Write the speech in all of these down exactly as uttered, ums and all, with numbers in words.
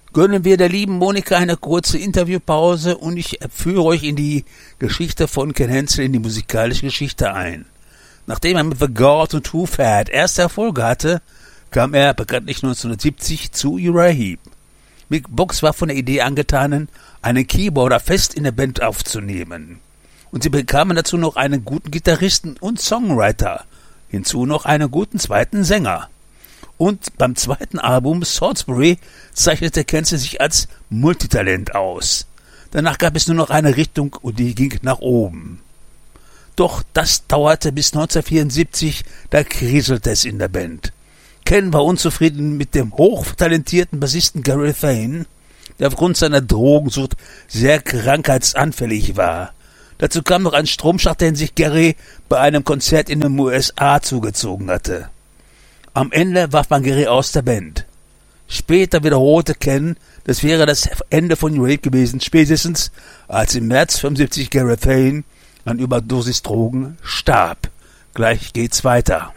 gönnen wir der lieben Monika eine kurze Interviewpause und ich führe euch in die Geschichte von Ken Hensel, in die musikalische Geschichte ein. Nachdem er mit The God und Too Fat erste Erfolge hatte, kam er bekanntlich neunzehnhundertsiebzig zu Uriah Heep. Mick Box war von der Idee angetan, einen Keyboarder fest in der Band aufzunehmen. Und sie bekamen dazu noch einen guten Gitarristen und Songwriter, hinzu noch einen guten zweiten Sänger. Und beim zweiten Album Salisbury zeichnete Hensel sich als Multitalent aus. Danach gab es nur noch eine Richtung und die ging nach oben. Doch das dauerte bis neunzehnhundertvierundsiebzig, da kriselte es in der Band. Ken war unzufrieden mit dem hochtalentierten Bassisten Gary Thane, der aufgrund seiner Drogensucht sehr krankheitsanfällig war. Dazu kam noch ein Stromschacht, den sich Gary bei einem Konzert in den U S A zugezogen hatte. Am Ende warf man Gary aus der Band. Später wiederholte Ken, das wäre das Ende von Uriah Heep gewesen, spätestens als im März fünfundsiebzig Gary Thane an Überdosis Drogen starb. Gleich geht's weiter.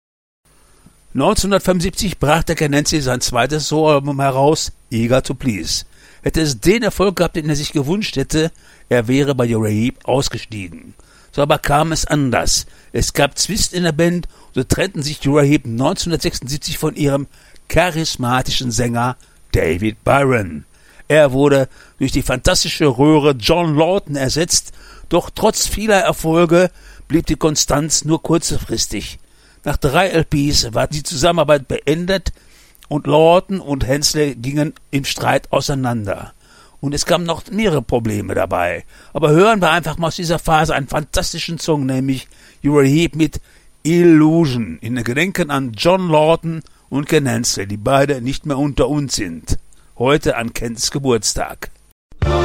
neunzehnhundertfünfundsiebzig brachte Ken Hensel sein zweites Soloalbum heraus, Eager to Please. Hätte es den Erfolg gehabt, den er sich gewünscht hätte, er wäre bei Uriah Heep ausgestiegen. So aber kam es anders. Es gab Zwist in der Band, und so trennten sich Uriah Heep neunzehnhundertsechsundsiebzig von ihrem charismatischen Sänger David Byron. Er wurde durch die fantastische Röhre John Lawton ersetzt, doch trotz vieler Erfolge blieb die Konstanz nur kurzfristig. Nach drei L Ps war die Zusammenarbeit beendet und Lawton und Hensel gingen im Streit auseinander. Und es kamen noch mehrere Probleme dabei. Aber hören wir einfach mal aus dieser Phase einen fantastischen Song, nämlich Uriah Heep mit Illusion, in Gedenken an John Lawton und Ken Hensel, die beide nicht mehr unter uns sind. Heute an Kens Geburtstag.